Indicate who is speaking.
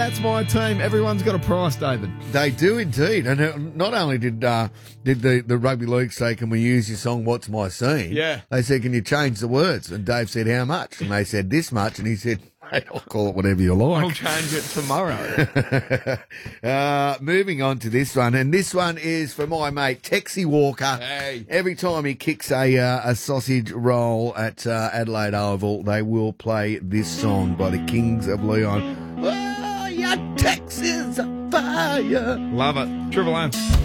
Speaker 1: That's My Team. Everyone's got a price, David.
Speaker 2: They do indeed. And not only did the rugby league say, can we use your song, What's My Scene?
Speaker 1: Yeah.
Speaker 2: They said, can you change the words? And Dave said, how much? And they said, this much. And he said, hey, I'll call it whatever you like.
Speaker 1: I'll change it tomorrow.
Speaker 2: Moving on to this one. And this one is for my mate, Texie Walker.
Speaker 1: Hey.
Speaker 2: Every time he kicks a sausage roll at Adelaide Oval, they will play this song by the Kings of Leon. Oh, your Texas fire.
Speaker 1: Love it. Triple M.